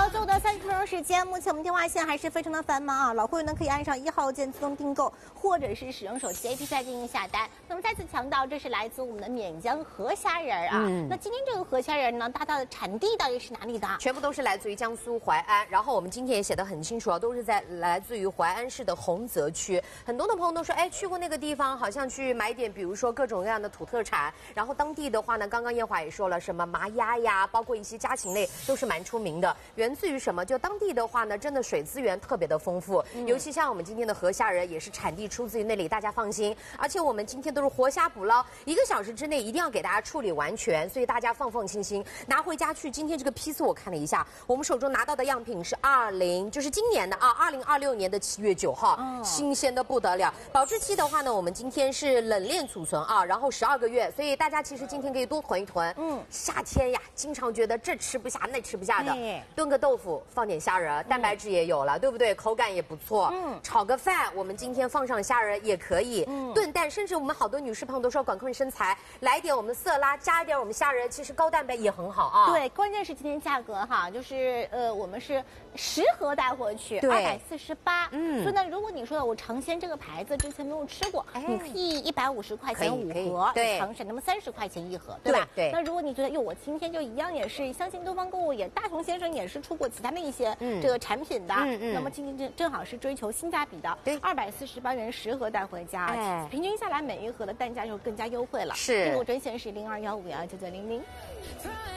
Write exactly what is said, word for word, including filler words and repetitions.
到最后的三十分钟时间，目前我们电话线还是非常的繁忙啊。老会员呢可以按上一号键自动订购，或者是使用手机 A P P 来进行下单。那么再次强调，这是来自我们的勉江河虾仁啊。嗯、那今天这个河虾仁呢，它的产地到底是哪里的？ 全部都是来自于江苏淮安。然后我们今天也写得很清楚啊，都是在来自于淮安市的洪泽区。很多的朋友都说，哎，去过那个地方，好像去买点，比如说各种各样的土特产。然后当地的话呢，刚刚燕华也说了，什么麻鸭呀，包括一些家禽类都是蛮出名的。源自于什么？就当地的话呢，真的水资源特别的丰富，嗯、尤其像我们今天的河虾仁也是产地出自于那里，大家放心。而且我们今天都是活虾捕捞，一个小时之内一定要给大家处理完全，所以大家放放心心拿回家去。今天这个批次我看了一下，我们手中拿到的样品是二零，就是今年的啊，二零二六年的七月九号，哦、新鲜的不得了。保质期的话呢，我们今天是冷链储存啊，然后十二个月，所以大家其实今天可以多囤一囤。嗯，夏天呀，经常觉得这吃不下那吃不下的，炖个豆腐。放点虾仁，蛋白质也有了，嗯、对不对？口感也不错。嗯，炒个饭，我们今天放上虾仁也可以。嗯，炖蛋，甚至我们好多女士朋友都说管控身材，来点我们色拉，加一点我们虾仁，其实高蛋白也很好啊。 对，关键是今天价格哈，就是呃，我们是十盒带回去，二百四十八。嗯，所以呢，如果你说我尝鲜这个牌子之前没有吃过，哎、你可以一百五十块钱五盒，对，尝鲜，那么三十块钱一盒，对吧？对。对那如果你觉得，哟，我今天就一样也是，相信东方购物也，大同先生也是出过其他的一些这个产品的，嗯嗯，那么今天正正好是追求性价比的，对，二百四十八元十盒带回家，哎，平均下来每一盒的单价就更加优惠了。是，订购专线是零二幺五幺九九零零。